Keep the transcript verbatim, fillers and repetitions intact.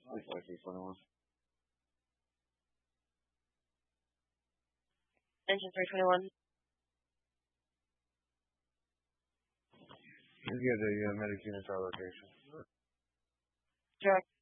It's like three twenty-one. Engine three twenty-one. Let's get the uh, medic unit to our location. Direct.